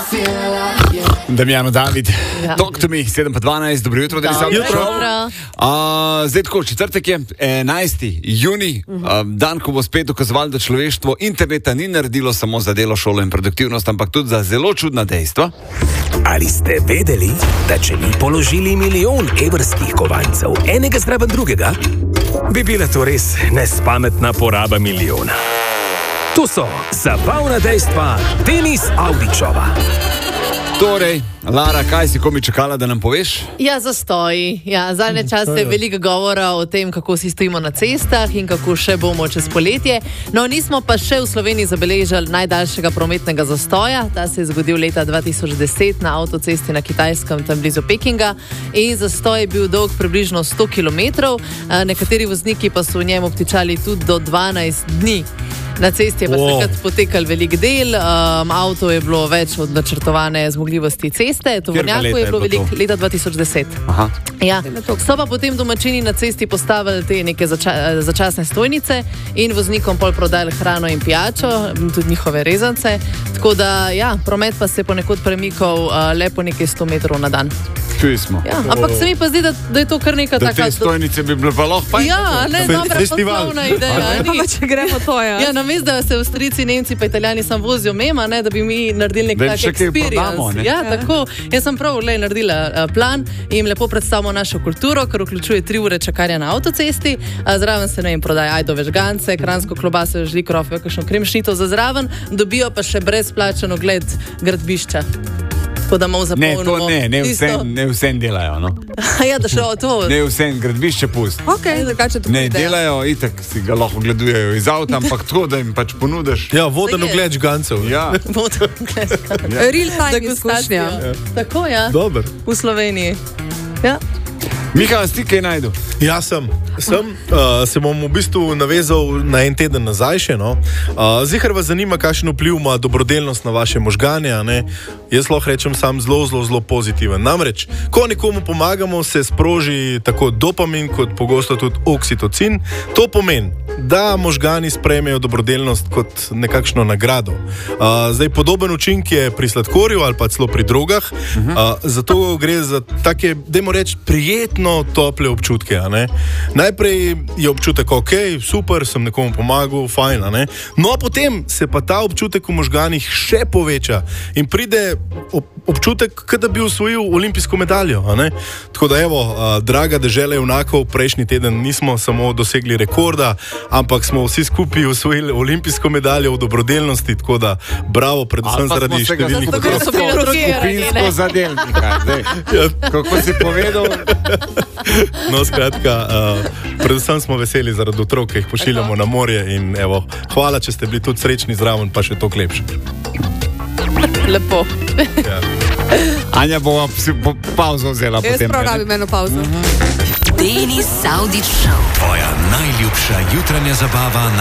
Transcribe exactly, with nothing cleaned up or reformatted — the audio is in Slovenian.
Damjano David, ja. Talk to me, sedem pa dvanajst, dobro jutro, da nisem jutro. Uh, zdaj tako, četrtek je, enajsti junij, uh, dan, ko bo spet dokazovali, da človeštvo interneta ni naredilo samo za delo, šolo in produktivnost, ampak tudi za zelo čudna dejstva. Ali ste vedeli, da če bi položili milijon evrskih kovancev, enega zraven drugega, bi bila to res nespametna poraba milijona? To so zabavna dejstva Denis Avdićova. Torej, Lara, kaj si komi čakala, da nam poveš? Ja, zastoji. Ja, zadnje čase je veliko govora o tem, kako si stojimo na cestah in kako še bomo čez poletje. No, nismo pa še v Sloveniji zabeležili najdaljšega prometnega zastoja. Ta se je zgodil leta dva tisoč deset na avtocesti na Kitajskem, tam blizu Pekinga. In zastoj je bil dolg približno sto kilometrov. Nekateri vozniki pa so v njem obtičali tudi do dvanajst dni. Na cesti je pa wow. takrat potekal velik del, um, avto je bilo več od načrtovane zmogljivosti ceste, tovornjakov je bilo veliko, leta dva tisoč deset. Aha. Ja. So pa potem domačini na cesti postavili te neke zača začasne stojnice in voznikom pol prodali hrano in pijačo, tudi njihove rezance. Tako da, ja, promet pa se je ponekod premikal uh, le po nekaj sto metrov na dan. Ja, ampak se mi pa zdi, da, da je to kar neka da taka... Da te stojnice bi bile pa lahko pa... Ja, ne, dobra poslovna ideja. Pa če gremo to, ja. Ja, namesto, da se Avstrijci, Nemci pa Italijani sam vozijo mema, ne, da bi mi naredili nek tak experience. Prodamo, ne? Ja, tako. Jaz sem prav le naredila uh, plan in lepo predstavimo našo kulturo, kar vključuje tri ure čakanja na avtocesti. Uh, zraven se, ne vem, prodaja ajdove žgance, kranjsko klobase, žli krofe, kakšno kremšnito za zraven, dobijo pa še brezplačen ogled gradbišča. Tako da malo zapolnimo. Ne, to ne, ne vsem, ne vsem delajo, no. Ja, da še to... Ne vsem, gradbišče pust. Ok, drugače to ne delajo, itak si ga lahko gledujejo iz avta, ampak to, da jim pač ponudiš. Ja, voden ogled žgancev. Ja. Voden ogled žgancev. Ja. Real time izkušnja. Ja. Tako, ja. Dober. V Sloveniji. Ja. Miha, ti kaj najdu? Ja, sem. sem. Uh, se bom v bistvu navezal na en teden nazaj še, no. Uh, Zihar vas zanima, kakšen vpliv ima dobrodelnost na vaše možganje, a ne? Jaz lahko rečem sam zelo, zelo, zelo pozitiven. Namreč, ko nekomu pomagamo, se sproži tako dopamin, kot pogosto tudi oksitocin. To pomeni, da možgani sprejmejo dobrodelnost kot nekakšno nagrado. Uh, zdaj, podoben učinek je pri sladkorju ali pa celo pri drogah, uh, zato gre za take, dajmo reči, prijetno tople občutke, a ne? Najprej je občutek, ok, super, sem nekomu pomagal, fajn, a ne? No, a potem se pa ta občutek v možganih še poveča in pride občutek, kot da bi osvojil olimpijsko medaljo, a ne? Tako da, evo, uh, draga dežela junakov, prejšnji teden nismo samo dosegli rekorda, ampak smo vsi skupaj osvojili olimpijsko medaljo v dobrodelnosti, tako da bravo, predvsem zaradi številnih skupinsko zadelnika. Ja. Kako si povedal? No, skratka, uh, predvsem smo veseli zaradi otrok, ki jih pošiljamo na morje in evo, hvala, če ste bili tudi srečni zraven, pa še to lepše. Lepo. Ja. Anja bo pauzo vzela Jaz potem. Jaz prav rabim eno pauzo. Denis Avdić Show. Tvoja najljubša jutranja zabava.